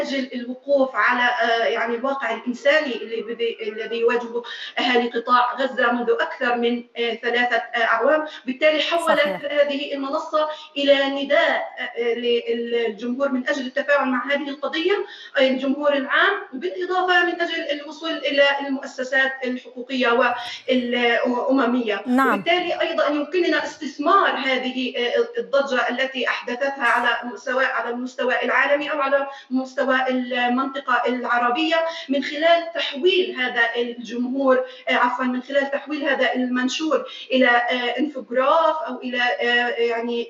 أجل الوقوف على يعني الواقع الإنساني الذي يواجهه أهالي قطاع غزة منذ أكثر من 3 أعوام. بالتالي حولت صحيح. هذه المنصة إلى نداء للجمهور من أجل التفاعل مع هذه القضية، الجمهور العام، بالإضافة من أجل الوصول إلى المؤسسات الحقوقية والأممية. نعم. وبالتالي أيضا يمكننا استثمار هذه الضجة التي أحدثتها سواء على المستوى العالمي أو على مستوى المنطقة العربية، من خلال تحويل هذا الجمهور من خلال تحويل هذا المنشور إلى انفوجراف أو إلى يعني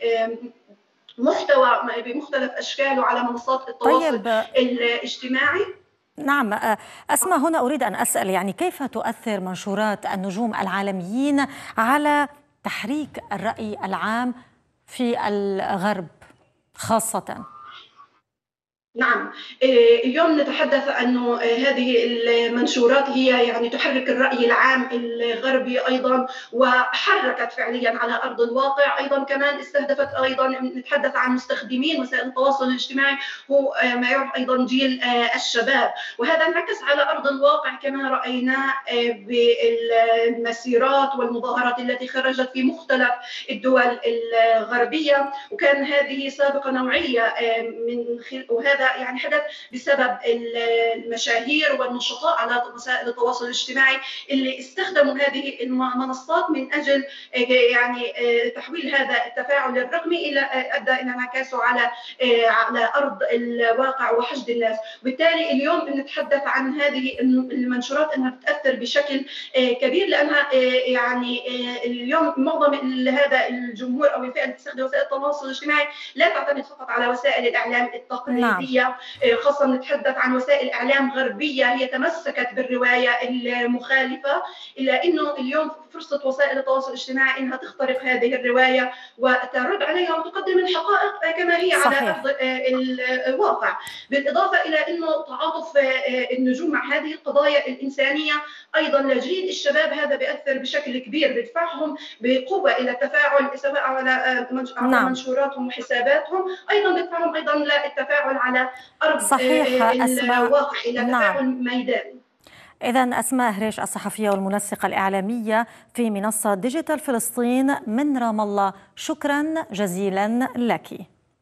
محتوى بمختلف أشكاله على منصات التواصل طيب. الاجتماعي. نعم. أسماء، هنا أريد أن أسأل يعني كيف تؤثر منشورات النجوم العالميين على تحريك الرأي العام في الغرب خاصة؟ نعم، اليوم نتحدث أنه هذه المنشورات هي يعني تحرك الرأي العام الغربي أيضا، وحركت فعليا على أرض الواقع. أيضا كمان استهدفت، أيضا نتحدث عن مستخدمين وسائل التواصل الاجتماعي، هو ما يعرف أيضا جيل الشباب، وهذا انعكس على أرض الواقع كما رأينا بالمسيرات والمظاهرات التي خرجت في مختلف الدول الغربية. وكان هذه سابقة نوعية وهذا يعني حدث بسبب المشاهير والنشطاء على وسائل التواصل الاجتماعي اللي استخدموا هذه المنصات من أجل يعني تحويل هذا التفاعل الرقمي إلى أدى إلى انعكاسه على أرض الواقع وحشد الناس. بالتالي اليوم نتحدث عن هذه المنشورات أنها بتأثر بشكل كبير، لأنها يعني اليوم معظم هذا الجمهور أو الفئة اللي تستخدم وسائل التواصل الاجتماعي لا تعتمد فقط على وسائل الإعلام نعم. التقليدية، خاصة نتحدث عن وسائل إعلام غربية هي تمسكت بالرواية المخالفة، إلا أنه اليوم فرصة وسائل التواصل الاجتماعي أنها تخترق هذه الرواية وترد عليها وتقدم الحقائق كما هي على صحيح. أرض الواقع. بالإضافة إلى أنه تعاطف النجوم مع هذه القضايا الإنسانية أيضا لجيل الشباب، هذا بيأثر بشكل كبير، بدفعهم بقوة إلى التفاعل سواء على نعم. منشوراتهم وحساباتهم، أيضا بدفعهم أيضا للتفاعل على أرض صحيح أسماء. الواقع، إلى نعم. تفاعل ميداني. إذن أسماء هريش، الصحفية والمنسقة الإعلامية في منصة ديجيتال فلسطين من رام الله، شكرا جزيلا لك.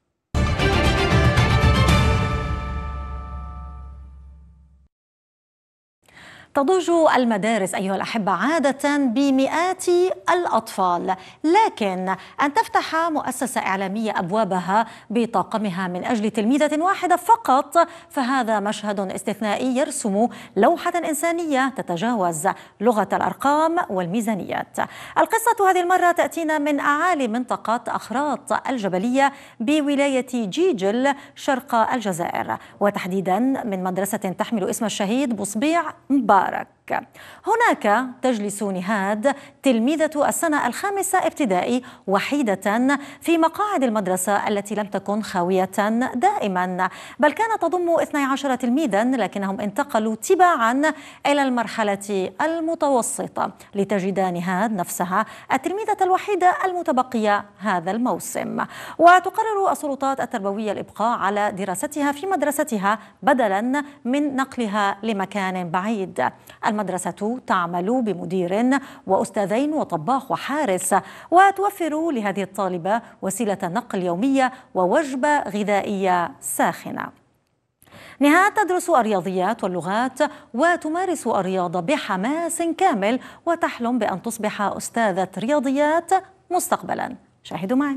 تضج المدارس أيها الأحبة عادة بمئات الأطفال، لكن أن تفتح مؤسسة إعلامية أبوابها بطاقمها من أجل تلميذة واحدة فقط فهذا مشهد استثنائي يرسم لوحة إنسانية تتجاوز لغة الأرقام والميزانيات. القصة هذه المرة تأتينا من أعالي منطقة أخراط الجبلية بولاية جيجل شرق الجزائر، وتحديدا من مدرسة تحمل اسم الشهيد بصبيع مبارك. هناك تجلس نهاد تلميذة السنة الخامسة ابتدائي وحيدة في مقاعد المدرسة التي لم تكن خاوية دائما، بل كانت تضم 12 تلميذا، لكنهم انتقلوا تباعا إلى المرحلة المتوسطة لتجد نهاد نفسها التلميذة الوحيدة المتبقية هذا الموسم. وتقرر السلطات التربوية الإبقاء على دراستها في مدرستها بدلا من نقلها لمكان بعيد. المدرسة تعمل بمدير وأستاذين وطباخ وحارس، وتوفر لهذه الطالبة وسيلة نقل يومية ووجبة غذائية ساخنة. نهاد تدرس الرياضيات واللغات وتمارس الرياضة بحماس كامل، وتحلم بأن تصبح أستاذة رياضيات مستقبلا. شاهدوا معي.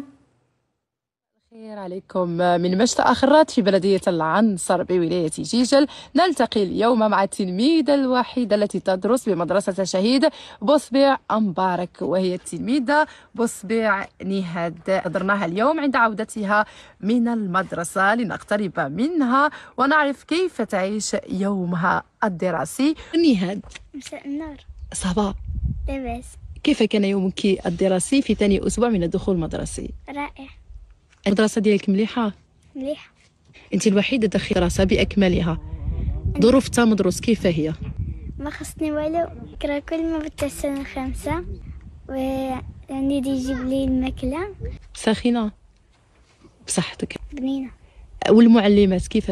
خير عليكم من مشتى أخرات في بلدية العنصر بولاية جيجل. نلتقي اليوم مع التلميذة الوحيدة التي تدرس بمدرسة شهيد بصبيع مبارك، وهي التلميذة بصبيع نهاد. حضرناها اليوم عند عودتها من المدرسة لنقترب منها ونعرف كيف تعيش يومها الدراسي. نهاد، مساء النور. صباح. لاباس. كيف كان يومك الدراسي في ثاني أسبوع من الدخول المدرسي؟ رائع. المدرسة ديالك مليحة؟ مليحة. أنت الوحيدة داخل المدرسة بأكملها، ظروف التمدرس كيف هي؟ ما خصني والو، كرا كل ما بدت السنة الخامسة وعندي دي يجيب لي الماكلة ساخنة بصحتك. بنينة. والمعلمات كيف